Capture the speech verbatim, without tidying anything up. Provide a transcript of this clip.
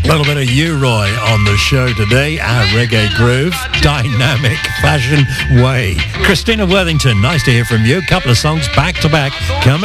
A little bit of U-Roy on the show today, our reggae groove, dynamic fashion way. Christina Worthington, nice to hear from you. A couple of songs back to back coming.